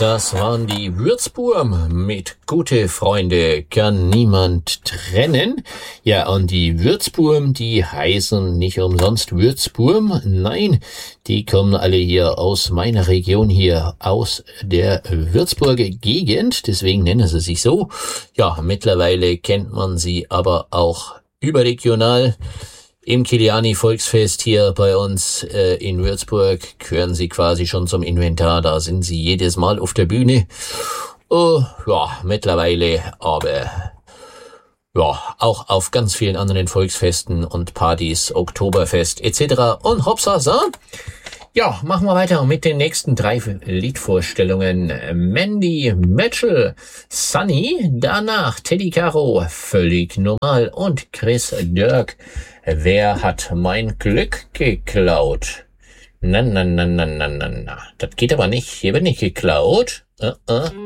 Das waren die Würzburm mit Gute Freunde kann niemand trennen. Ja, und die Würzburm, die heißen nicht umsonst Würzburm. Nein, die kommen alle hier aus meiner Region hier, aus der Würzburger Gegend. Deswegen nennen sie sich so. Ja, mittlerweile kennt man sie aber auch überregional. Im Kiliani-Volksfest hier bei uns in Würzburg gehören sie quasi schon zum Inventar. Da sind sie jedes Mal auf der Bühne. Ja, mittlerweile aber ja auch auf ganz vielen anderen Volksfesten und Partys, Oktoberfest etc. Und hoppsa. Ja, machen wir weiter mit den nächsten 3 Liedvorstellungen. Mandy Mitchell, Sunny, danach Teddy Caro, völlig normal und Chris Dirk. Wer hat mein Glück geklaut? Na. Das geht aber nicht. Hier wird nicht geklaut.